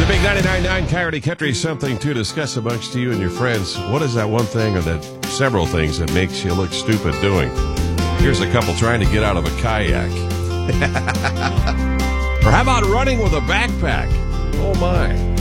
The big 99.9 Coyote Country, something to discuss amongst you and your friends. What is that one thing or that several things that makes you look stupid doing? Here's a couple trying to get out of a kayak. Or how about running with a backpack? Oh, my.